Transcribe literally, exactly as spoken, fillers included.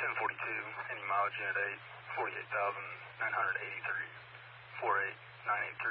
ten forty-two, any mileage unit eight, forty-eight thousand nine hundred eighty-three, four eight nine eight two.